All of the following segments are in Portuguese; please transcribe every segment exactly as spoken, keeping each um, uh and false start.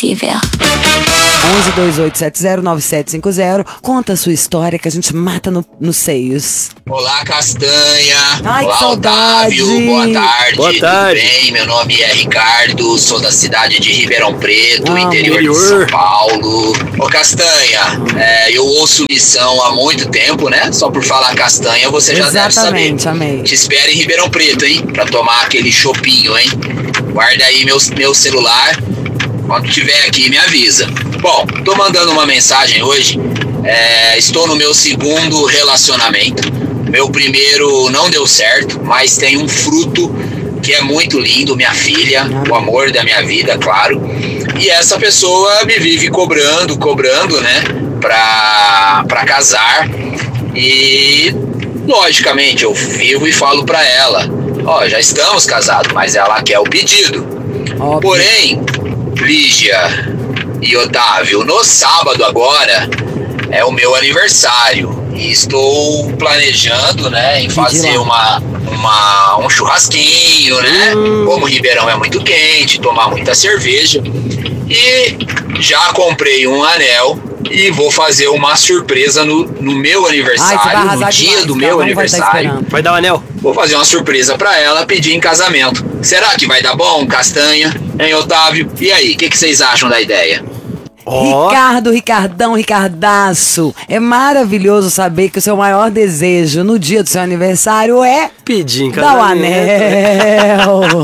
possível. onze dois oito sete zero nove sete cinco zero. Conta a sua história que a gente mata no, nos seios. Olá, Castanha. Ai, Olá, que saudade. Otávio. Boa tarde. Boa tarde. Tudo bem? Meu nome é Ricardo, sou da cidade de Ribeirão Preto, Ah, interior, interior. de São Paulo. Ô, Castanha, é, eu ouço lição há muito tempo, né? Só por falar Castanha, você já deve saber. Exatamente, amei. Te espero em Ribeirão Preto, hein? Pra tomar aquele chopinho, hein? Guarda aí meu, meu celular. Quando tiver aqui, me avisa. Bom, tô mandando uma mensagem hoje. É, estou no meu segundo relacionamento. Meu primeiro não deu certo, mas tem um fruto que é muito lindo, minha filha, o amor da minha vida, claro. E essa pessoa me vive cobrando, cobrando, né, pra, pra casar. E, logicamente, eu vivo e falo pra ela, ó, já estamos casados, mas ela quer o pedido. Óbvio. Porém, Lígia e Otávio, no sábado agora é o meu aniversário e estou planejando, né, em fazer uma, uma, um churrasquinho, né, Hum. como o Ribeirão é muito quente, tomar muita cerveja, e já comprei um anel e vou fazer uma surpresa no, no meu Ai, você vai aniversário, no arrasar dia demais, do cara, meu não vai tá aniversário. esperando. Vai dar o anel? Vou fazer uma surpresa pra ela, pedir em casamento. Será que vai dar bom, Castanha? Hein, Otávio? E aí, o que, que vocês acham da ideia? Ó. Ricardo, Ricardão, Ricardaço, é maravilhoso saber que o seu maior desejo no dia do seu aniversário é Pedir em dar o casamento. anel.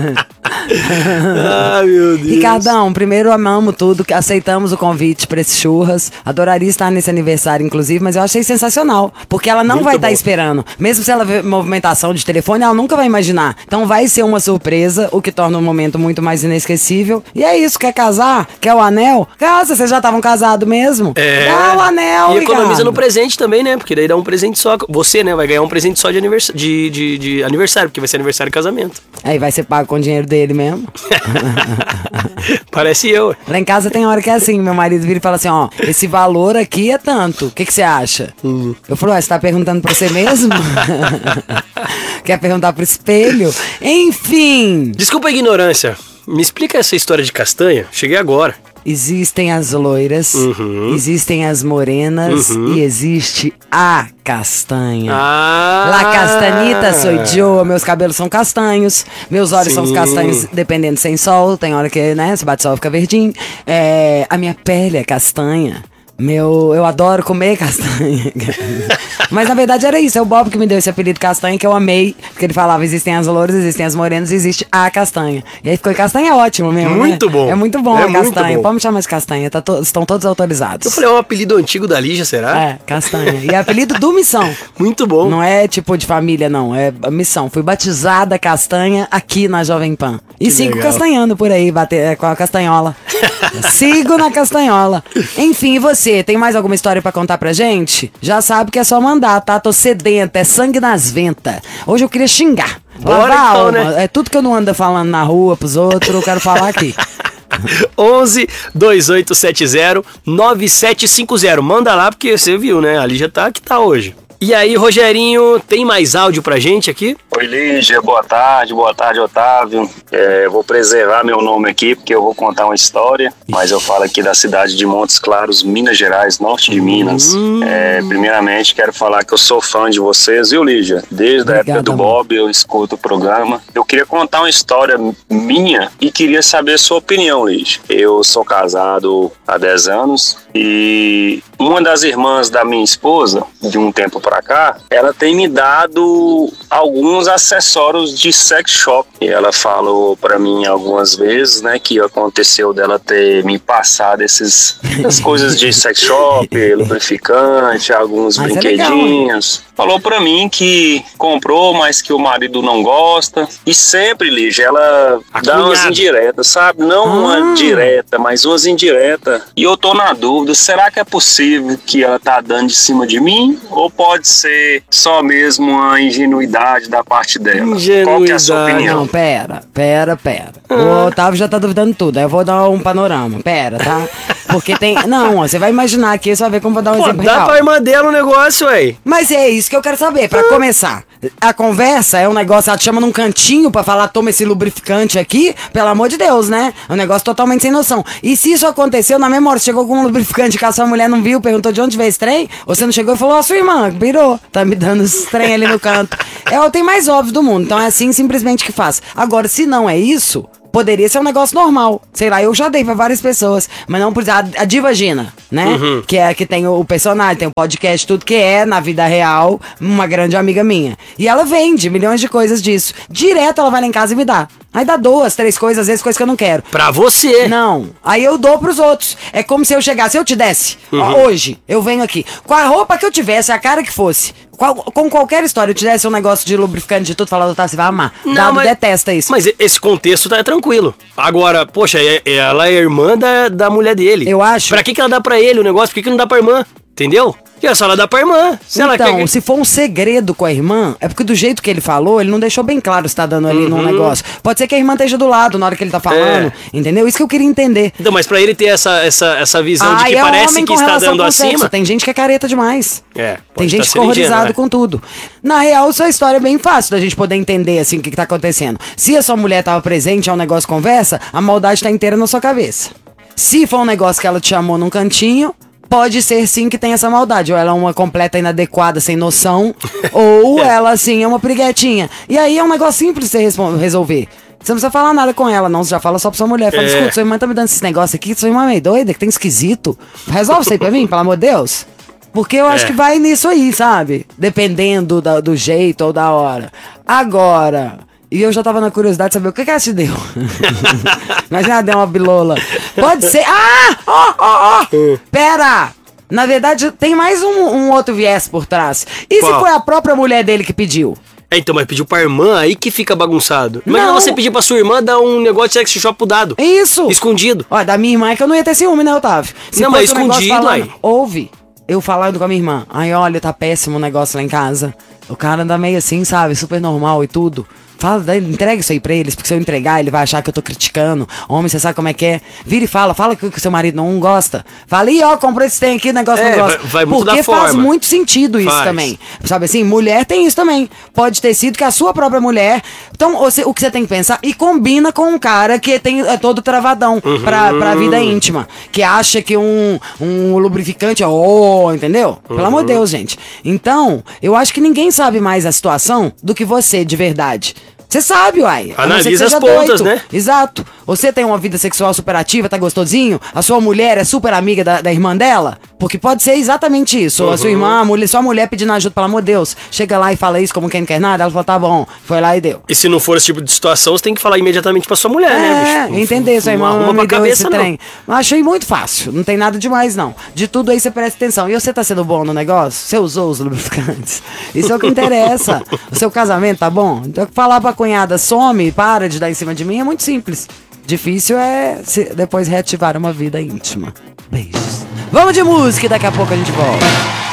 Ah, meu Deus. Ricardão, primeiro amamos tudo, que aceitamos o convite pra esse churras. Adoraria estar nesse aniversário, inclusive, mas eu achei sensacional, porque ela não Muito vai estar bom. esperando. Mesmo se ela ver movimentação de telefone, ela nunca vai imaginar. Então vai ser uma surpresa, o que torna o momento muito mais inesquecível. E é isso, quer casar? Quer o anel? Casa, vocês já estavam casados mesmo? É. Dá o anel, E economiza Ricardo. no presente também, né? Porque daí dá um presente só. Você, né? Vai ganhar um presente só de, anivers... de, de, de aniversário, porque vai ser aniversário e casamento. Aí vai ser pago com o dinheiro dele mesmo. Parece eu. Lá em casa tem hora que é assim, meu marido vira e fala assim, ó, esse valor aqui é tanto, o que que você acha? Uhum. Eu falo, ué, você tá perguntando pra você mesmo? Quer perguntar pro espelho? Enfim, Desculpa a ignorância. Me explica essa história de castanha. Cheguei agora. existem as loiras, Uhum. existem as morenas e existe a castanha. Ah! La castanita sou eu, meus cabelos são castanhos, meus olhos são os Sim. castanhos dependendo sem sol, tem hora que, né, se bate sol fica verdinho. É, a minha pele é castanha. Meu, eu adoro comer castanha. Mas na verdade era isso, é o Bob que me deu esse apelido castanha, que eu amei, porque ele falava, existem as louras, existem as morenas, existe a castanha. E aí ficou, castanha é ótimo mesmo, Muito né? bom. É muito bom É a muito castanha, bom. pode me chamar de castanha, tá to- estão todos autorizados. Eu falei, é um apelido antigo da Lígia, será? É, castanha. E é apelido do Missão. Muito bom. Não é tipo de família, não. É a missão. Fui batizada castanha aqui na Jovem Pan. E Que sigo legal. castanhando por aí, bater, é, com a castanhola. Sigo na castanhola. Enfim, e você? Tem mais alguma história pra contar pra gente? Já sabe que é só mandar, tá? Tô sedenta, é sangue nas ventas. Hoje eu queria xingar. Bora Lavar a então, alma. né? É tudo que eu não ando falando na rua pros outros, eu quero falar aqui. onze dois oito sete zero nove sete cinco zero. Manda lá porque você viu, né? A Lígia tá que tá hoje. E aí, Rogerinho, tem mais áudio pra gente aqui? Oi, Lígia, boa tarde, boa tarde, Otávio. É, eu vou preservar meu nome aqui porque eu vou contar uma história, mas eu falo aqui da cidade de Montes Claros, Minas Gerais, norte de Minas. É, primeiramente, quero falar que eu sou fã de vocês, viu, Lígia? Desde a época Obrigado, do amor. Bob, eu escuto o programa. Eu queria contar uma história minha e queria saber a sua opinião, Lígia. Eu sou casado há dez anos e uma das irmãs da minha esposa, de um tempo pra cá, ela tem me dado alguns acessórios de sex shop. E ela falou pra mim algumas vezes, né, que aconteceu dela ter me passado esses, essas coisas de sex shop, lubrificante, alguns Mas é brinquedinhos. Falou pra mim que comprou, mas que o marido não gosta. E sempre, Lígia, ela dá umas Acunhado. indiretas, sabe? Não Ah. uma direta, mas umas indiretas. E eu tô na dúvida, será que é possível que ela tá dando de cima de mim? Ou pode ser só mesmo uma ingenuidade da parte dela? Qual que é a sua Ingenuidade. opinião? Não, pera, pera, pera. O Otávio já tá duvidando tudo. Aí eu vou dar um panorama. Pera, tá? Porque tem. Não, ó, você vai imaginar aqui, você vai ver como eu vou dar um Pô, exemplo dá real. pra irmã dela o negócio, ué. Mas é isso que eu quero saber, pra começar. A conversa é um negócio, ela te chama num cantinho pra falar, toma esse lubrificante aqui, pelo amor de Deus, né? É um negócio totalmente sem noção. E se isso aconteceu, na mesma hora, você chegou com um lubrificante que a sua mulher não viu, perguntou de onde veio esse trem, você não chegou e falou, ó, sua irmã, virou, tá me dando esse trem ali no canto. É o tem mais óbvio do mundo, então é assim simplesmente que faz. Agora, se não é isso, poderia ser um negócio normal. Sei lá, eu já dei pra várias pessoas. Mas não precisa. A, a Diva Gina, né? Uhum. Que é que tem o, o personagem, tem o podcast, tudo que é, na vida real, uma grande amiga minha. E ela vende milhões de coisas disso. Direto ela vai lá em casa e me dá. Aí dá duas, três coisas, às vezes coisas que eu não quero. Pra você. Não. Aí eu dou pros outros. É como se eu chegasse, se eu te desse, uhum. ó, hoje, eu venho aqui, com a roupa que eu tivesse, a cara que fosse, qual, com qualquer história, eu te desse um negócio de lubrificante de tudo, falando, tá, você vai amar. Não, Dado mas, detesta isso. Mas esse contexto tá tranquilo. Agora, poxa, ela é irmã da, da mulher dele. Eu acho. Pra que que ela dá pra ele o negócio? Por que que não dá pra irmã? Entendeu? E é só ela dá pra irmã. Se então, ela quer... se for um segredo com a irmã, é porque do jeito que ele falou, ele não deixou bem claro se tá dando ali uhum. num negócio. Pode ser que a irmã esteja do lado na hora que ele tá falando, é. entendeu? Isso que eu queria entender. Então, mas pra ele ter essa, essa, essa visão ah, de que é parece que está dando acima... Sexo. Tem gente que é careta demais. É, tem gente tá horrorizada, né? Com tudo. Na real, essa história é bem fácil da gente poder entender, assim, o que, que tá acontecendo. Se a sua mulher tava presente, é um negócio conversa, a maldade tá inteira na sua cabeça. Se for um negócio que ela te chamou num cantinho... Pode ser sim que tem essa maldade. Ou ela é uma completa inadequada, sem noção. Ou ela, assim, é uma briguetinha. E aí é um negócio simples de você resolver. Você não precisa falar nada com ela, não. Você já fala só pra sua mulher. Fala, é. escuta, sua irmã tá me dando esses negócios aqui. Sua irmã é meio doida, que tem esquisito. Resolve isso aí pra mim, pelo amor de Deus. Porque eu acho é. que vai nisso aí, sabe? Dependendo da, do jeito ou da hora. Agora... E eu já tava na curiosidade de saber o que que ela te deu. Imagina ela deu uma bilola. Pode ser... Ah! Ó, ó, ó! Pera! Na verdade, tem mais um, um outro viés por trás. E Qual? se foi a própria mulher dele que pediu? É, então, mas pediu pra irmã, aí que fica bagunçado. Imagina você pedir pra sua irmã dar um negócio de sex shop pro dado. Isso! Escondido. Olha, da minha irmã é que eu não ia ter ciúme, né, Otávio? Se não, mas escondido, falando, aí. Ouve, eu falando com a minha irmã. Ai, olha, tá péssimo o negócio lá em casa. O cara anda meio assim, sabe? Super normal e tudo. Fala, entrega isso aí pra eles, porque se eu entregar, ele vai achar que eu tô criticando. Homem, você sabe como é que é. Vira e fala, fala que o seu marido não gosta. Fala, ih, ó, comprou esse trem aqui, o negócio é, não gosta. Vai, vai muito porque da forma. faz muito sentido isso faz. também. Sabe assim, mulher tem isso também. Pode ter sido que a sua própria mulher. Então, você, o que você tem que pensar, e combina com um cara que tem, é todo travadão uhum. pra, pra vida íntima. Que acha que um, um lubrificante é, oh, entendeu? Uhum. Pelo amor de Deus, gente. Então, eu acho que ninguém sabe mais a situação do que você, de verdade. Você sabe, uai. Analisa as pontas, doido. né? Exato. Você tem uma vida sexual super ativa, tá gostosinho? A sua mulher é super amiga da, da irmã dela? Porque pode ser exatamente isso. Uhum. A sua irmã, a mulher, sua mulher pedindo ajuda, pelo amor de Deus. Chega lá e fala isso como quem não quer nada. Ela fala, tá bom. Foi lá e deu. E se não for esse tipo de situação, você tem que falar imediatamente pra sua mulher, é, né, bicho? É, entender. Sua irmã não me deu cabeça, esse trem. Mas achei muito fácil. Não tem nada demais, não. De tudo aí você presta atenção. E você tá sendo bom no negócio? Você usou os lubrificantes? Isso é o que interessa. O seu casamento tá bom? Então falar pra cunhada, some, para de dar em cima de mim, é muito simples. Difícil é se depois reativar uma vida íntima. Beijos. Vamos de música e daqui a pouco a gente volta.